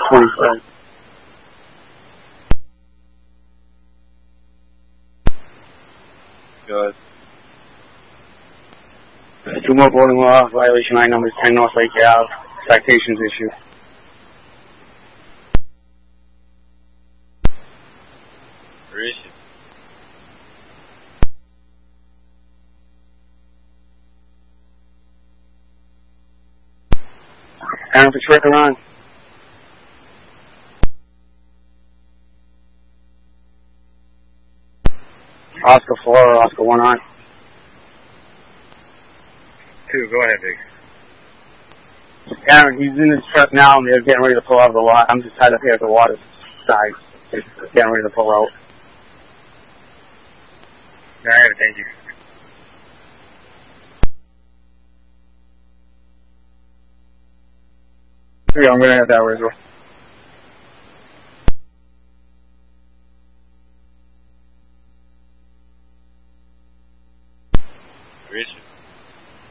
23rd. Good. 2 more voting law, violation line numbers 10 North Lake Ave, citations issued. Where is she? Aaron Patrick on. Oscar Flora, Oscar 1 on. 2, go ahead, Big. Aaron, he's in his truck now and they're getting ready to pull out of the lot. I'm just tied up here at the water side. They're getting ready to pull out. Alright, thank you. Yeah, I'm going to have that as well. Where is she?